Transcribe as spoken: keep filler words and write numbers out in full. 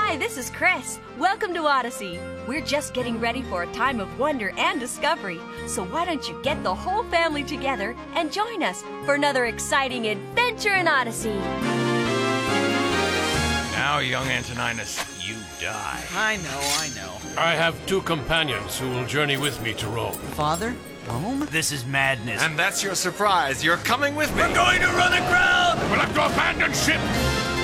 Hi, this is Chris. Welcome to Odyssey. We're just getting ready for a time of wonder and discovery. So why don't you get the whole family together and join us for another exciting adventure in Odyssey. Now, young Antoninus, you die. I know, I know. I have two companions who will journey with me to Rome. Father? Rome? This is madness. And that's your surprise. You're coming with me. We're going to run aground! We'll have to abandon ship!